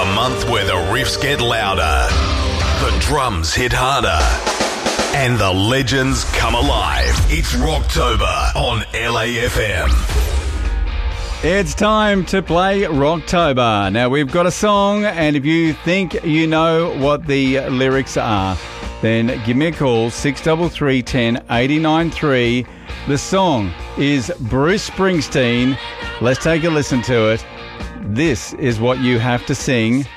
month where the riffs get louder, the drums hit harder, and the legends come alive. It's Rocktober on LAFM. It's time to play Rocktober. Now, we've got a song, and if you think you know what the lyrics are, then give me a call, 633 10 89 3. The song is Bruce Springsteen. Let's take a listen to it. This is what you have to sing